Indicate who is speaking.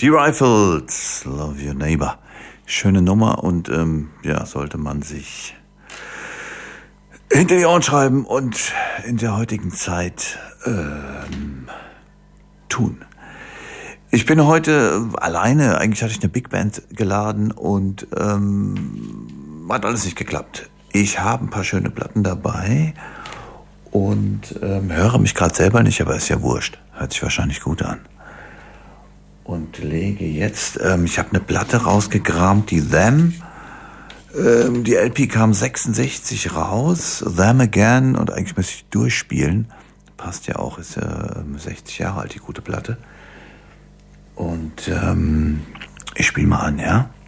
Speaker 1: Die Rifles, Love Your Neighbor. Schöne Nummer und sollte man sich hinter die Ohren schreiben und in der heutigen Zeit tun. Ich bin heute alleine, eigentlich hatte ich eine Big Band geladen und hat alles nicht geklappt. Ich habe ein paar schöne Platten dabei und höre mich gerade selber nicht, aber ist ja wurscht. Hört sich wahrscheinlich gut an. Und lege jetzt, ich habe eine Platte rausgekramt, die Them. Die LP kam 66 raus, Them Again, und eigentlich müsste ich durchspielen. Passt ja auch, ist 60 Jahre alt, die gute Platte. Und ich spiele mal an, ja.